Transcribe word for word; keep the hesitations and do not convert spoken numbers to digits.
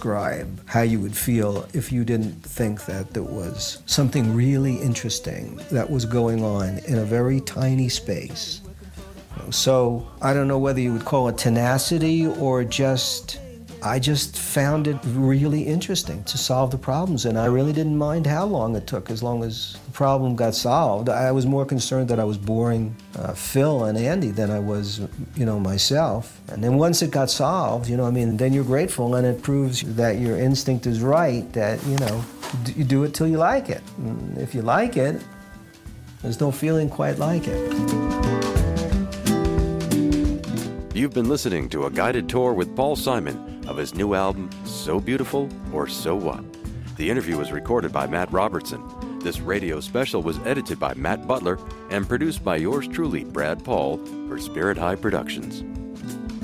describe how you would feel if you didn't think that there was something really interesting that was going on in a very tiny space. So I don't know whether you would call it tenacity or just, I just found it really interesting to solve the problems, and I really didn't mind how long it took as long as the problem got solved. I was more concerned that I was boring uh, Phil and Andy than I was, you know, myself. And then once it got solved, you know, I mean, then you're grateful, and it proves that your instinct is right, that, you know, you do it till you like it. And if you like it, there's no feeling quite like it. You've been listening to a guided tour with Paul Simon of his new album, So Beautiful or So What. The interview was recorded by Matt Robertson. This radio special was edited by Matt Butler and produced by yours truly, Brad Paul, for Spirit High Productions.